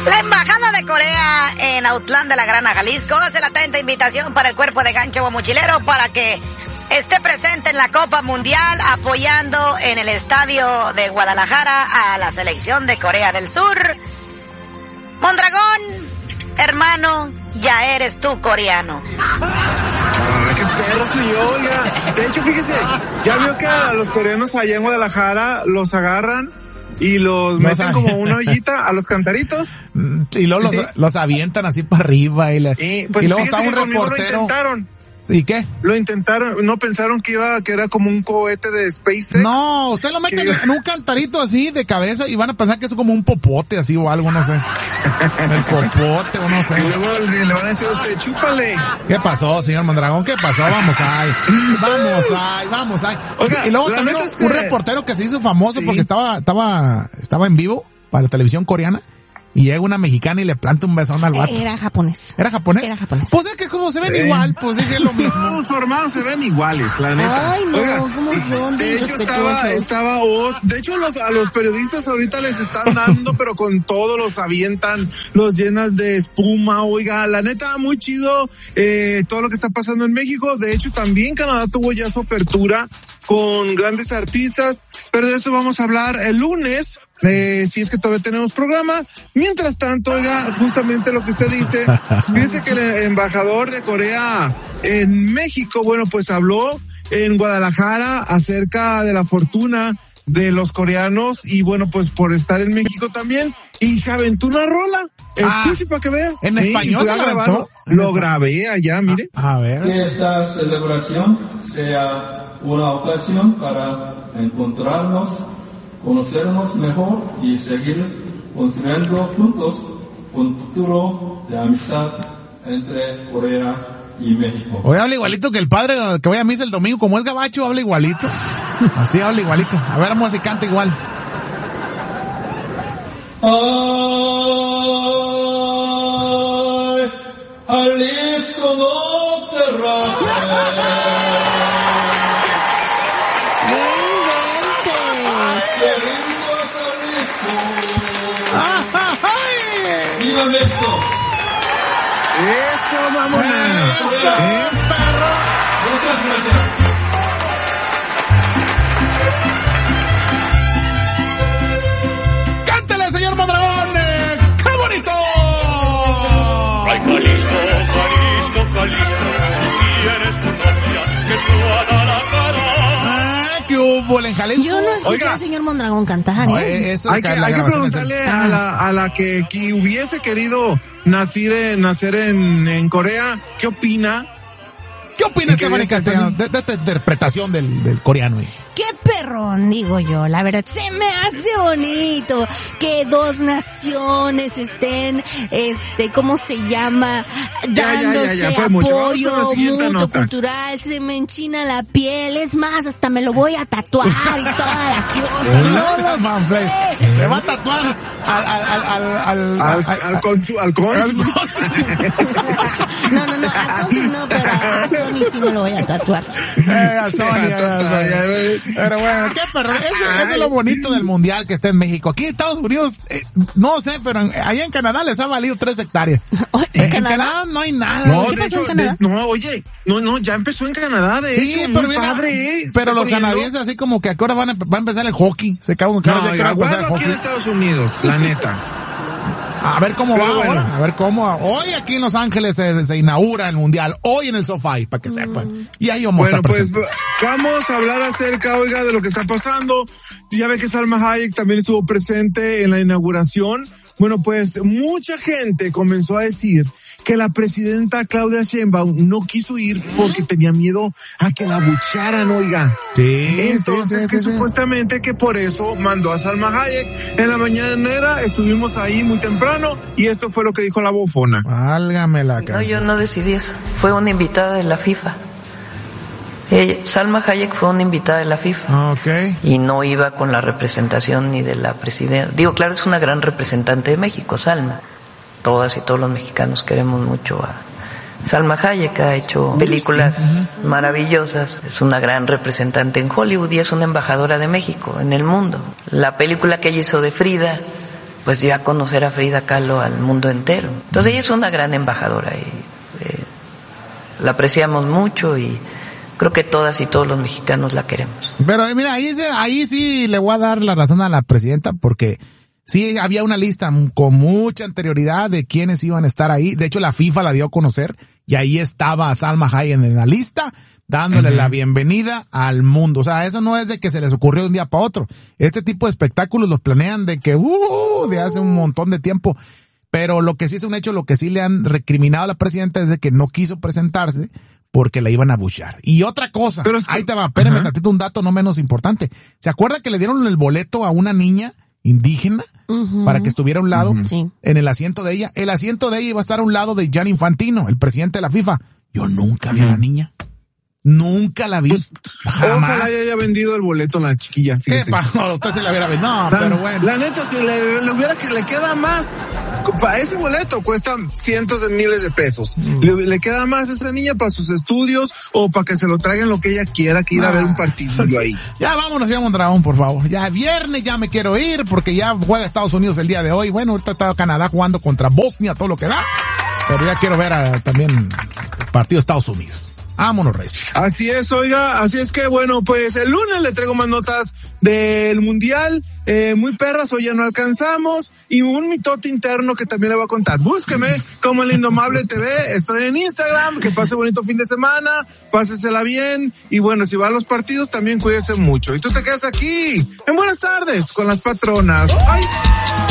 La Embajada de Corea en Autlán de la Grana, Jalisco, hace la atenta invitación para el cuerpo de gancho o mochilero para que esté presente en la Copa Mundial apoyando en el estadio de Guadalajara a la selección de Corea del Sur. Mondragón, hermano, ya eres tú coreano. ¡Qué perro soy yo, oiga! De hecho, fíjese, ya vio que a los coreanos allá en Guadalajara los agarran y los meten como una ollita a los cantaritos. Y luego los avientan así para arriba y luego está un reportero. ¿Y qué? Lo intentaron, no pensaron que era como un cohete de SpaceX. No, usted lo meten en un cantarito así de cabeza y van a pensar que es como un popote así o algo, no sé. El popote o no sé. Y luego le van a decir a usted, chúpale. ¿Qué pasó, señor Mondragón? ¿Qué pasó? Vamos ahí. Oiga, y luego también un reportero que se hizo famoso porque estaba en vivo para la televisión coreana. Y llega una mexicana y le planta un besón al vato. Era japonés. ¿Era japonés? Era japonés. Pues es que como se ven igual, pues es lo mismo. Todos los formados se ven iguales, la neta. Ay, no, oiga, ¿cómo son de hecho de hecho a los periodistas ahorita les están dando, pero con todo los avientan, los llenas de espuma. Oiga, la neta, muy chido todo lo que está pasando en México. De hecho, también Canadá tuvo ya su apertura con grandes artistas, pero de eso vamos a hablar el lunes. Si es que todavía tenemos programa. Mientras tanto, oiga, justamente lo que usted dice, fíjese que el embajador de Corea en México, bueno, pues habló en Guadalajara acerca de la fortuna de los coreanos y bueno, pues por estar en México también, y se aventó una rola. Escuche para que vea. ¿En español se aventó? Lo grabé allá, mire. A ver. Que esta celebración sea una ocasión para encontrarnos, conocernos mejor y seguir construyendo juntos un futuro de amistad entre Corea y México. Hoy habla igualito que el padre que vaya a misa el domingo, como es gabacho, habla igualito. Así habla igualito. A ver, vamos si canta igual. Ay, Jalisco, no te rajes. ¡Viva México! ¡Eso, vámonos! ¡Eso, perro! Muchas gracias. ¡Cántale, señor Mondragón! ¡Qué bonito! ¡Ay, Jalisco, Jalisco, Jalisco! ¡Tienes tu novia que tú a dar la cara! ¿Qué hubo en Jalisco? Yo no escuché al señor Mondragón cantar, Eso hay que preguntarle a la que hubiese querido nacer en Corea, ¿qué opina? ¿Qué opina Stephanie Castellano de esta interpretación del coreano? Qué perrón, digo yo, la verdad, se me hace bonito que dos naciones estén, ¿cómo se llama? Dándose apoyo mutuo cultural, se me enchina la piel, es más, hasta me lo voy a tatuar y toda la cosa. Se va a tatuar al cónsul. No, al cónsul no, pero a Sony sí me lo voy a tatuar. A Sony, pero bueno, qué perro. Eso es lo bonito del mundial que está en México. Aquí en Estados Unidos, no sé, pero allá en Canadá les ha valido 3 hectáreas. ¿En Canadá no hay nada? No, ¿Qué pasó en Canadá? Ya empezó en Canadá, de hecho, pero muy padre, pero los canadienses así como que ahora va a empezar el hockey. Se cago en aquí en Estados Unidos, la neta. A ver cómo va ahora, a ver cómo. Hoy aquí en Los Ángeles se inaugura el mundial, hoy en el SoFi, para que sepan. Y ahí vamos a estar presentes. Pues vamos a hablar acerca, oiga, de lo que está pasando. Ya ve que Salma Hayek también estuvo presente en la inauguración. Bueno, pues mucha gente comenzó a decir que la presidenta Claudia Sheinbaum no quiso ir porque tenía miedo a que la abuchearan, oiga. Entonces, supuestamente que por eso mandó a Salma Hayek. En la mañanera estuvimos ahí muy temprano y esto fue lo que dijo la bofona. Válgame la casa. No, yo no decidí eso. Fue una invitada de la FIFA. Salma Hayek fue una invitada de la FIFA. Okay. Y no iba con la representación ni de la presidenta. Digo, claro, es una gran representante de México, Salma. Todas y todos los mexicanos queremos mucho a Salma Hayek. Ha hecho películas maravillosas. Es una gran representante en Hollywood y es una embajadora de México en el mundo. La película que ella hizo de Frida pues ya conocer a Frida Kahlo al mundo entero. Entonces ella es una gran embajadora y la apreciamos mucho y creo que todas y todos los mexicanos la queremos. Pero mira, ahí sí le voy a dar la razón a la presidenta, porque sí había una lista con mucha anterioridad de quiénes iban a estar ahí. De hecho, la FIFA la dio a conocer y ahí estaba Salma Hayek en la lista, dándole la bienvenida al mundo. O sea, eso no es de que se les ocurrió de un día para otro. Este tipo de espectáculos los planean de hace un montón de tiempo. Pero lo que sí es un hecho, lo que sí le han recriminado a la presidenta es de que no quiso presentarse porque la iban a buchar. Y otra cosa, pero ahí te va, espérame tantito, un dato no menos importante. ¿Se acuerda que le dieron el boleto a una niña indígena para que estuviera a un lado en el asiento de ella? El asiento de ella iba a estar a un lado de Gianni Infantino, el presidente de la FIFA. Yo nunca vi a la niña. Nunca la vi. Pues, ojalá haya vendido el boleto a la chiquilla. Fíjese. ¿Qué pasó? Usted se la hubiera vendido. No, pero bueno. La neta, si le queda más. Para ese boleto cuesta cientos de miles de pesos. Le queda más a esa niña para sus estudios o para que se lo traigan lo que ella quiera, que ir a ver un partidillo ahí. Ya vámonos, ya Mondragón, por favor. Ya viernes, ya me quiero ir porque ya juega Estados Unidos el día de hoy. Bueno, ahorita está Canadá jugando contra Bosnia, todo lo que da. Pero ya quiero ver también el partido de Estados Unidos. Vámonos, Reyes. Así es, oiga, así es que bueno, pues el lunes le traigo más notas del Mundial, muy perras, hoy ya no alcanzamos, y un mitote interno que también le voy a contar. Búsqueme como El Indomable TV, estoy en Instagram, que pase bonito fin de semana, pásesela bien, y bueno, si va a los partidos también cuídese mucho. Y tú te quedas aquí, en Buenas Tardes, con las patronas. ¡Ay!